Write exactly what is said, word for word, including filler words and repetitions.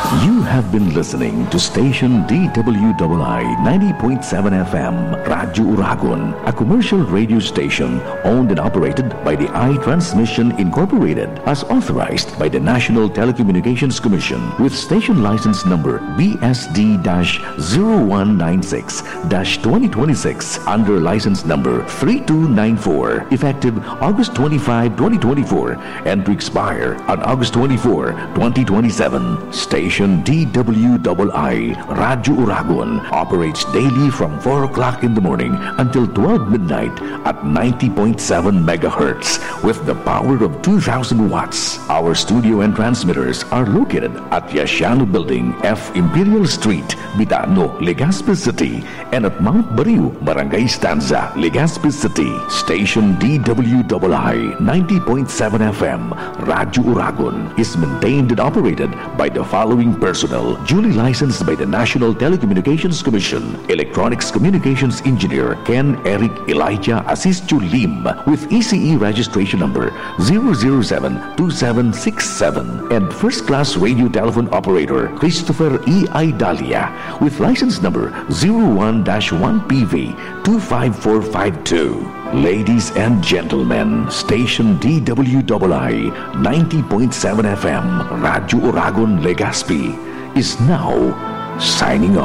You have been listening to station D W I I ninety point seven F M, Radyo Uragon, a commercial radio station owned and operated by the I-Transmission Incorporated as authorized by the National Telecommunications Commission with station license number B S D zero one nine six twenty twenty-six under license number three two nine four, effective August twenty-fifth, twenty twenty-four, and to expire on August twenty-fourth, twenty twenty-seven. Station D W I I, Radyo Uragon, operates daily from four o'clock in the morning until twelve midnight at ninety point seven megahertz with the power of two thousand watts. Our studio and transmitters are located at Yasiano Building, F. Imperial Street, Bitano, Legazpi City, and at Mount Bariu, Barangay Stanza, Legazpi City. Station D W I I ninety point seven F M, Radyo Uragon, is maintained and operated by the following personnel duly licensed by the National Telecommunications Commission. Electronics Communications Engineer Ken Eric Elijah Asistiu Lim with E C E registration number zero zero seven two seven six seven, and First Class Radio Telephone Operator Christopher E. Idalia with license number zero one dash one P V two five four five two. Ladies and gentlemen, station D W I I ninety point seven F M, Radyo Uragon, Legazpi, is now signing off.